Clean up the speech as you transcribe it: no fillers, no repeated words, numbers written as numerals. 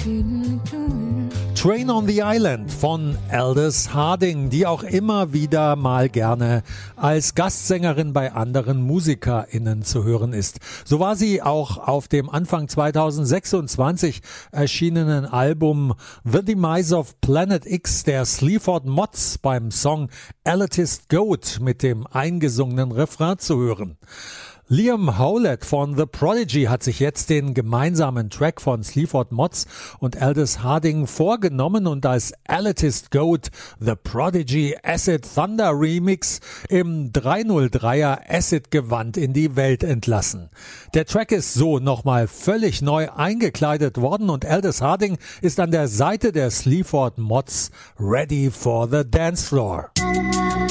Train on the Island von Aldous Harding, die auch immer wieder mal gerne als Gastsängerin bei anderen MusikerInnen zu hören ist. So war sie auch auf dem Anfang 2026 erschienenen Album The Demise of Planet X der Sleaford Mods beim Song Elitist Goat mit dem eingesungenen Refrain zu hören. Liam Howlett von The Prodigy hat sich jetzt den gemeinsamen Track von Sleaford Mods und Aldous Harding vorgenommen und als Elitist Goat The Prodigy Acid Thunder Remix im 303er Acid Gewand in die Welt entlassen. Der Track ist so nochmal völlig neu eingekleidet worden und Aldous Harding ist an der Seite der Sleaford Mods ready for the dance floor.